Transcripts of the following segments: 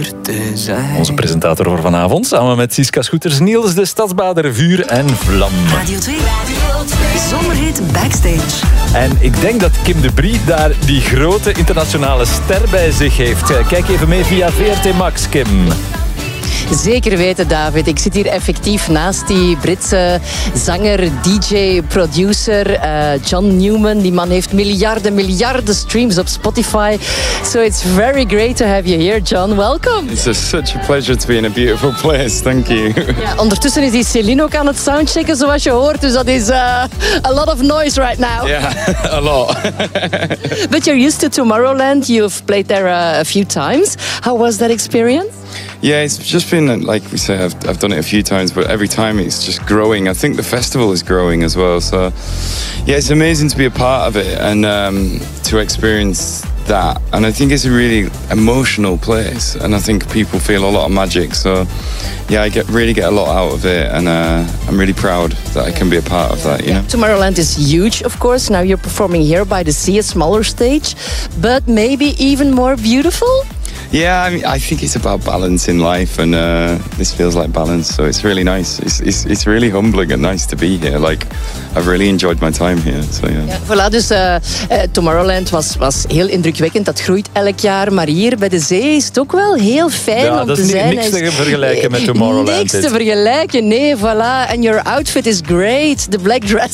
te zijn. Onze presentator voor vanavond, samen met Siska Scooters, Niels de Stadsbader, Vuur en Vlam. Radio 2. Zomerhit Backstage. En ik denk dat Kim de Brie daar die grote internationale ster bij zich heeft. Kijk even mee via VRT Max, Kim. Zeker weten, David. Ik zit hier effectief naast die Britse zanger, DJ, producer John Newman. Die man heeft miljarden streams op Spotify. So it's very great to have you here, John. Welcome. It's such a pleasure to be in a beautiful place. Thank you. Ja, ondertussen is die Celine ook aan het soundchecken, zoals je hoort. Dus dat is a lot of noise right now. Yeah, a lot. But you're used to Tomorrowland. You've played there a few times. How was that experience? Yeah, it's just been, like we say, I've done it a few times, but every time it's just growing. I think the festival is growing as well. So, yeah, it's amazing to be a part of it and to experience that. And I think it's a really emotional place. And I think people feel a lot of magic. So, yeah, I really get a lot out of it. And I'm really proud that I can be a part of that, you know? Tomorrowland is huge, of course. Now you're performing here by the sea, a smaller stage. But maybe even more beautiful? Yeah, I mean, I think it's about balance in life, and this feels like balance, so it's really nice. It's really humbling and nice to be here. Like, I've really enjoyed my time here. So yeah. Ja, voilà, dus Tomorrowland was heel indrukwekkend. Dat groeit elk jaar, maar hier bij de zee is het ook wel heel fijn om te zijn. Ja, dat is niks te vergelijken met Tomorrowland. Niks te vergelijken, nee, voilà. And your outfit is great, the black dress.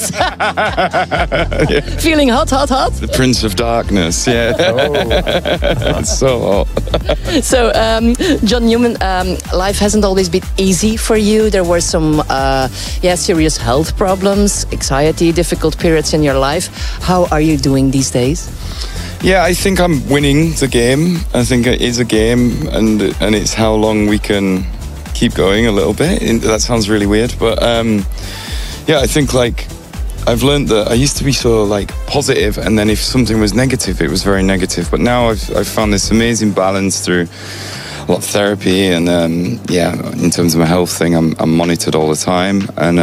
Yeah. Feeling hot. The Prince of Darkness, yeah. Oh. It's so hot. So, John Newman, life hasn't always been easy for you. There were some serious health problems, anxiety, difficult periods in your life. How are you doing these days? Yeah, I think I'm winning the game. I think it is a game, and it's how long we can keep going a little bit. That sounds really weird, but I think like I've learned that I used to be so like positive, and then if something was negative, it was very negative. But now I've found this amazing balance through a lot of therapy, and in terms of my health thing, I'm monitored all the time. And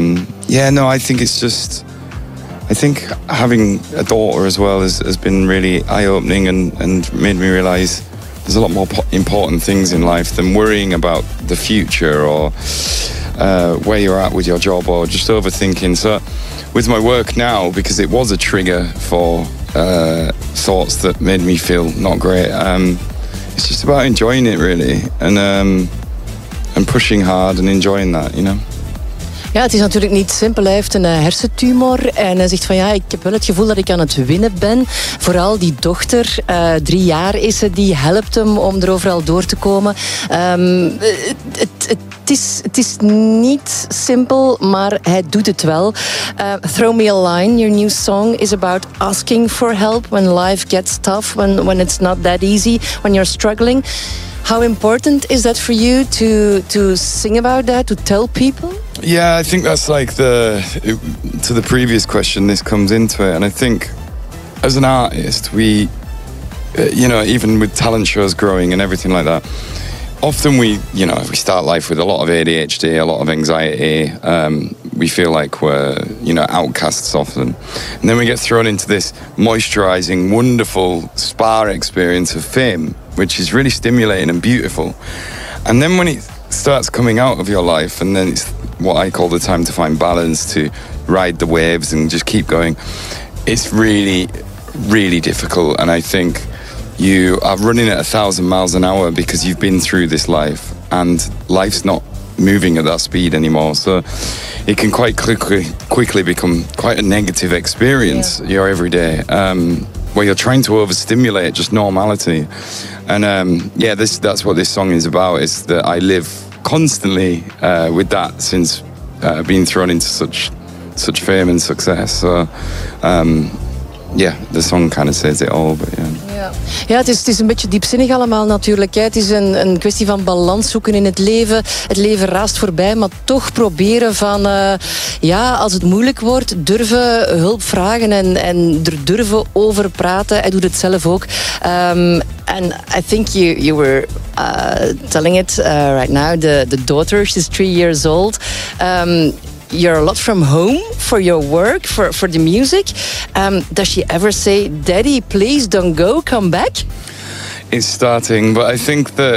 I think it's just, I think having a daughter as well has been really eye-opening and made me realise there's a lot more important things in life than worrying about the future or where you're at with your job or just overthinking. So with my work now, because it was a trigger for thoughts that made me feel not great, it's just about enjoying it really, and pushing hard and enjoying that, you know. Ja, het is natuurlijk niet simpel. Hij heeft een hersentumor en hij zegt van ja, ik heb wel het gevoel dat ik aan het winnen ben. Vooral die dochter, 3 jaar is ze, die helpt hem om er overal door te komen. Het is niet simpel, maar hij doet het wel. Throw Me a Line, your new song, is about asking for help when life gets tough, when it's not that easy, when you're struggling. How important is that for you to sing about that, to tell people? Yeah, I think that's like to the previous question, this comes into it. And I think as an artist, we, even with talent shows growing and everything like that, often we start life with a lot of ADHD, a lot of anxiety. We feel like we're, outcasts often. And then we get thrown into this moisturizing, wonderful spa experience of fame, which is really stimulating and beautiful. And then when it starts coming out of your life, and then it's what I call the time to find balance, to ride the waves and just keep going, it's really, really difficult. And I think you are running at 1,000 miles an hour because you've been through this life, and life's not moving at that speed anymore. So it can quite quickly become quite a negative experience, your everyday, where you're trying to overstimulate just normality. And that's what this song is about, is that I live constantly with that since being thrown into such fame and success. So the song kind of says it all, but Ja, het is een beetje diepzinnig allemaal natuurlijk. Het is een kwestie van balans zoeken in het leven. Het leven raast voorbij, maar toch proberen van... als het moeilijk wordt, durven hulp vragen en er durven over praten. Hij doet het zelf ook. And I think you were telling it right now. The daughter, she's 3 years old. You're a lot from home for your work, for the music. Does she ever say, Daddy, please don't go, come back? It's starting, but I think that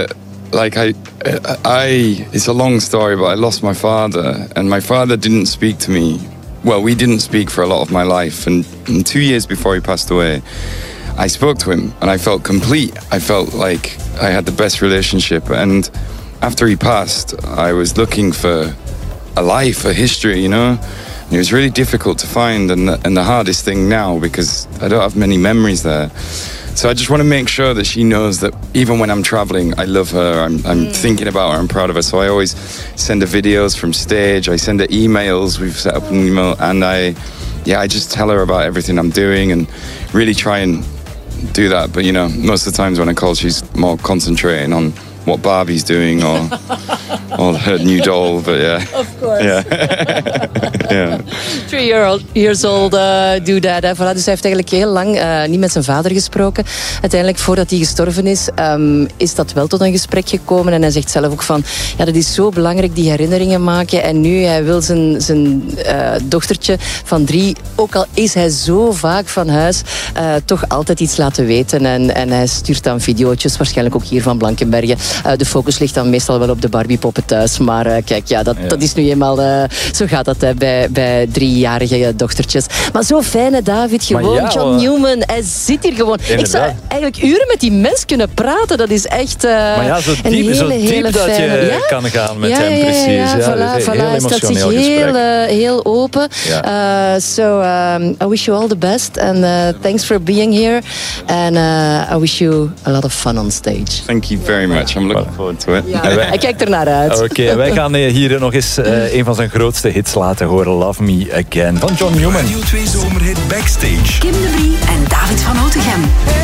it's a long story, but I lost my father, and my father didn't speak to me. Well, we didn't speak for a lot of my life, and 2 years before he passed away, I spoke to him, and I felt complete. I felt like I had the best relationship, and after he passed, I was looking for a life, a history, you know. And it was really difficult to find, and the hardest thing now, because I don't have many memories there. So I just want to make sure that she knows that even when I'm traveling, I love her, I'm thinking about her, I'm proud of her. So I always send her videos from stage, I send her emails, we've set up an email, and I just tell her about everything I'm doing and really try and do that. But, you know, most of the times when I call, she's more concentrating on what Barbie's doing or her new doll, but yeah. Of course. Yeah. Yeah. 3 years old do that. Hè. Voilà, dus hij heeft eigenlijk heel lang niet met zijn vader gesproken. Uiteindelijk, voordat hij gestorven is dat wel tot een gesprek gekomen. En hij zegt zelf ook van, ja, dat is zo belangrijk, die herinneringen maken. En nu, hij wil zijn dochtertje van 3, ook al is hij zo vaak van huis, toch altijd iets laten weten. En hij stuurt dan videootjes, waarschijnlijk ook hier van Blankenbergen. De focus ligt dan meestal wel op de Barbiepoppen thuis. Maar kijk, ja, dat is nu eenmaal... zo gaat dat bij 3-jarige dochtertjes. Maar zo fijn, hè, David. Gewoon ja, John Newman. Hij zit hier gewoon. Inderdaad. Ik zou eigenlijk uren met die mens kunnen praten. Dat is echt maar ja, zo diep dat fijne, je kan gaan met hem, precies. Ja, voilà, hij stelt zich heel open. Ja. So, I wish you all the best. And thanks for being here. And I wish you a lot of fun on stage. Thank you very much. I'm looking forward to it. Ja, hij kijkt er naar uit. Oké, wij gaan hier nog eens een van zijn grootste hits laten horen. Love Me Again van John Newman. Radio 2 Zomerhit Backstage. Kim de Brie en David van Otegem.